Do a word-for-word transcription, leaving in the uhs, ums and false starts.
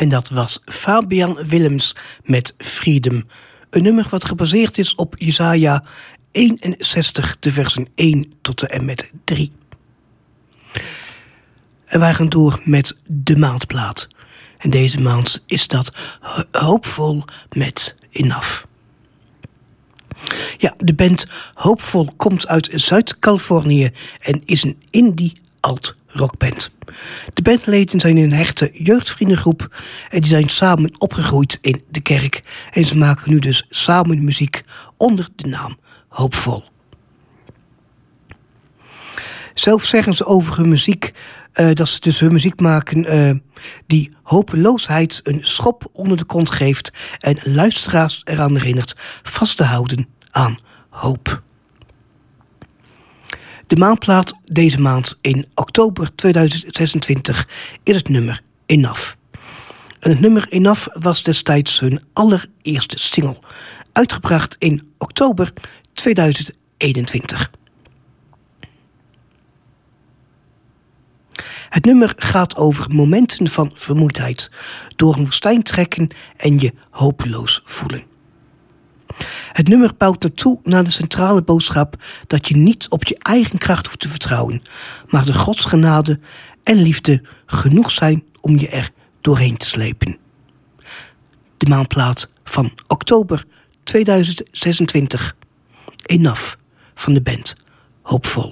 En dat was Fabian Willems met Freedom. Een nummer wat gebaseerd is op Jesaja eenenzestig, de versen één tot en met drie. En wij gaan door met de maandplaat. En deze maand is dat Hopeful met Enough. Ja, de band Hopeful komt uit Zuid-Californië en is een indie alt-rockband. De bandleden zijn een hechte jeugdvriendengroep en die zijn samen opgegroeid in de kerk. En ze maken nu dus samen muziek onder de naam Hopeful. Zelf zeggen ze over hun muziek uh, dat ze dus hun muziek maken uh, die hopeloosheid een schop onder de kont geeft en luisteraars eraan herinnert vast te houden aan hoop. De maandplaat deze maand in oktober tweeduizend zesentwintig is het nummer Enough. En het nummer Enough was destijds hun allereerste single, uitgebracht in oktober tweeduizend eenentwintig. Het nummer gaat over momenten van vermoeidheid, door een woestijn trekken en je hopeloos voelen. Het nummer bouwt naartoe naar de centrale boodschap dat je niet op je eigen kracht hoeft te vertrouwen, maar de Gods genade en liefde genoeg zijn om je er doorheen te slepen. De maandplaat van oktober tweeduizend zesentwintig. Enough van de band Hopeful.